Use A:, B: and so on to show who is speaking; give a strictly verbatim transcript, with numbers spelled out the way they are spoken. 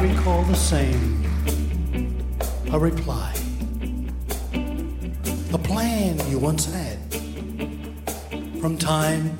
A: recall the same, a reply. A plan you once had, from time